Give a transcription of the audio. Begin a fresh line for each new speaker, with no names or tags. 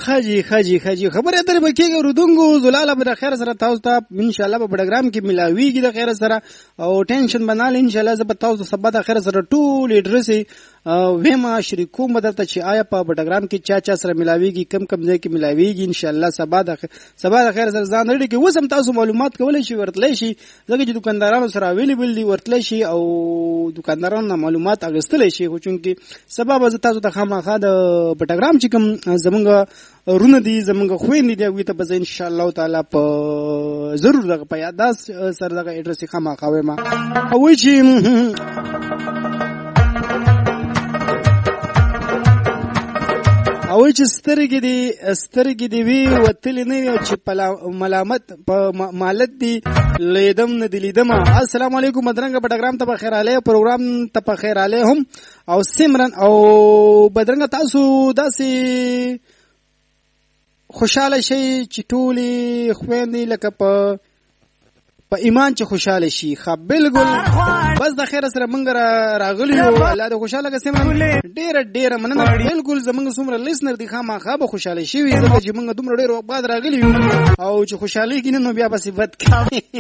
خاجي خبره در بکیږي رودونګو زلاله به خیر سره تاسو ته ان شاء الله په پروګرام کې ملاويږي د خیر سره او ټینشن بنال ان شاء الله زه به تاسو سبا د خیر سره ټول اډرسي وېما شریکو مدته چې آیا په پروګرام کې چا سره ملاويږي کم ځای کې ملاويږي ان شاء الله سبا د خیر سره ځان لري کې وسم تاسو معلومات کولای شي ورتلای شي ځکه چې دکاندارانو سره اویلیبل دي ورتلای شي او دکاندارانو معلومات اغستلای شي خو چونکه سبا به تاسو ته خامخا د پروګرام چې کوم زمونږ رونه دي زمونږ خويندې دي وي ته به ان شاء الله تعالی په ضرور دغه په یاداس سره دغه اډرس خامخا وېما او چې او چې سترګې دی وی وتلی نه چې ملامت په مالت دی لیدم نه دی لیدم. السلام علیکم بدرنګ پروګرام ته بخیر علی پروګرام ته بخیر علی هم او سمرن او بدرنګ تاسو داسې خوشاله شي چې ټولي خويندې لکه په ایمان چې خوشاله شي بالکل بس د خیر سره مونږ راغلی یو الله د خوشاله قسم ډېر مننه بالکل زمونږ څومره لیسنر دي خامخا به خوشاله شي وي ځکه چې مونږ دومره ډېر وخت بعد راغلی یو او چې خوشالي کې نو بیا به صفت